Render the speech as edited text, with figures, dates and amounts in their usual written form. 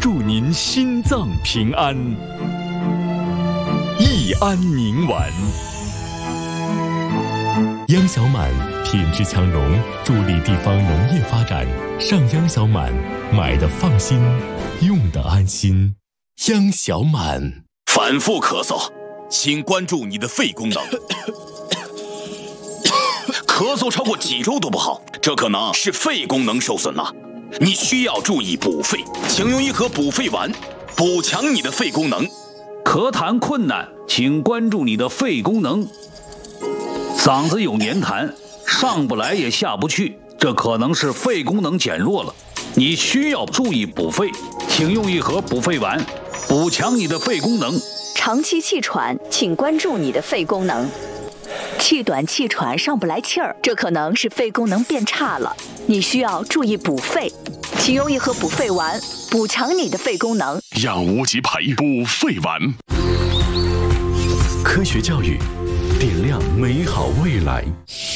祝您心脏平安。益安宁丸， 秧小满品质强融，助力地方农业发展。上秧小满，买的放心，用的安心。秧小满。 反复咳嗽，请关注你的肺功能。咳嗽超过几周都不好，这可能是肺功能受损了。你需要注意补肺，请用一盒补肺丸，补强你的肺功能。 咳痰困难，请关注你的肺功能。嗓子有黏痰，上不来也下不去，这可能是肺功能减弱了。你需要注意补肺，请用一盒补肺丸，补强你的肺功能。 长期气喘，请关注你的肺功能。气短气喘上不来气儿，这可能是肺功能变差了，你需要注意补肺，请用一盒补肺丸，补强你的肺功能。 养无极培补肺丸， 科学教育，点亮美好未来。